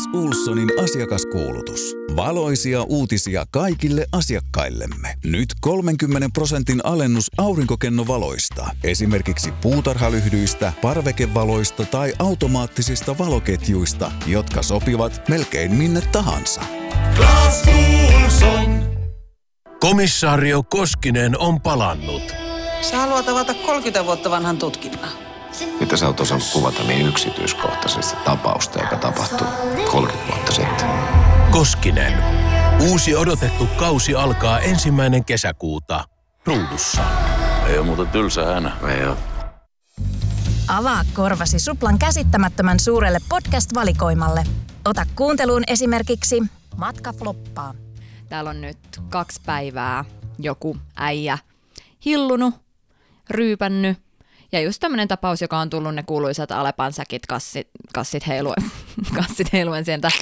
Ohlsonin asiakaskuulutus. Valoisia uutisia kaikille asiakkaillemme. Nyt 30% alennus aurinkokennovaloista. Esimerkiksi puutarhalyhdyistä, parvekevaloista tai automaattisista valoketjuista, jotka sopivat melkein minne tahansa. Clas Ohlson. Komissaario Koskinen on palannut. Sä haluat avata 30 vuotta vanhan tutkinnan. Että sä oot osannut kuvata niin yksityiskohtaisesti tapausta, joka tapahtui 30 vuotta sitten. Koskinen. Uusi odotettu kausi alkaa 1. kesäkuuta. Ruudussa. Ei ole muuta tylsä hänä. Ei oo. Avaa korvasi Suplan käsittämättömän suurelle podcast-valikoimalle. Ota kuunteluun esimerkiksi Matka floppaa. Täällä on nyt 2 päivää joku äijä hillunut, ryypännyt. Ja just tämmönen tapaus, joka on tullut ne kuuluisat Alepan säkit, kassit heiluen sieltä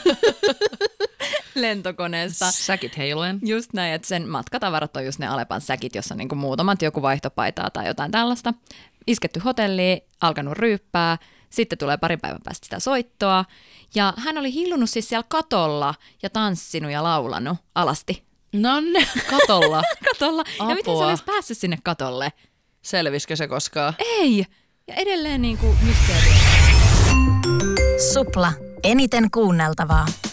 lentokoneesta. Säkit heiluen. Just näin, että sen matkatavarat on just ne Alepan säkit, jossa on niinku muutamat joku vaihtopaitaa tai jotain tällaista. Isketty hotelliin, alkanut ryyppää, sitten tulee pari päivän päästä sitä soittoa. Ja hän oli hillunut siis siellä katolla ja tanssinut ja laulanut alasti. Nonne, katolla. Katolla. Ja miten se olisi päässyt sinne katolle? Selvisikö se koskaan? Ei! Ja edelleen niinku mysteeriä. Supla. Eniten kuunneltavaa.